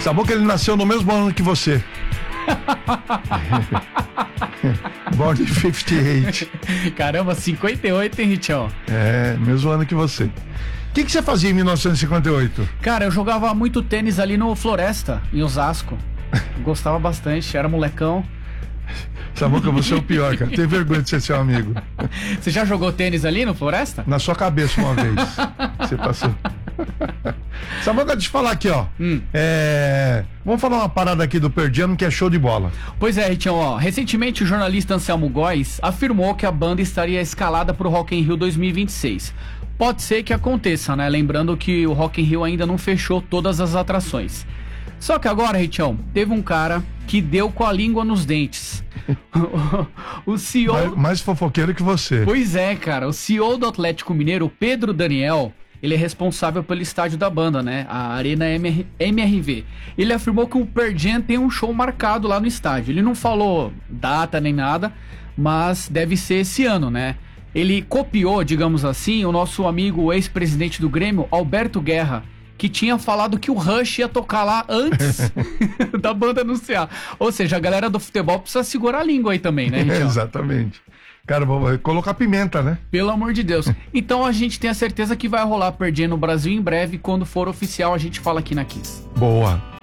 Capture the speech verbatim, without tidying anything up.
Samuca, ele nasceu no mesmo ano que você. Born in cinquenta e oito. Caramba, cinquenta e oito, hein, Richão? É, mesmo ano que você. O que, que você fazia em mil novecentos e cinquenta e oito? Cara, eu jogava muito tênis ali no Floresta, em Osasco. Gostava bastante, era molecão. Samuca, você é o pior, cara. Tem vergonha de ser seu amigo. Você já jogou tênis ali no Floresta? Na sua cabeça uma vez. Você passou. Samuca, deixa eu falar aqui, ó. Hum. É... Vamos falar uma parada aqui do Pearl Jam que é show de bola. Pois é, Richão, ó. Recentemente o jornalista Anselmo Góes afirmou que a banda estaria escalada pro Rock in Rio dois mil e vinte e seis. Pode ser que aconteça, né? Lembrando que o Rock in Rio ainda não fechou todas as atrações. Só que agora, Richão, teve um cara que deu com a língua nos dentes. O C E O... Mais, mais fofoqueiro que você. Pois é, cara. O C E O do Atlético Mineiro, Pedro Daniel, ele é responsável pelo estádio da banda, né? A Arena M R V. Ele afirmou que o Pearl Jam tem um show marcado lá no estádio. Ele não falou data nem nada, mas deve ser esse ano, né? Ele copiou, digamos assim, o nosso amigo, o ex-presidente do Grêmio, Alberto Guerra, que tinha falado que o Rush ia tocar lá antes da banda anunciar. Ou seja, a galera do futebol precisa segurar a língua aí também, né, Richão? Exatamente. Cara, vou colocar pimenta, né? Pelo amor de Deus. Então a gente tem a certeza que vai rolar Pearl Jam no Brasil em breve. Quando for oficial, a gente fala aqui na Kiss. Boa.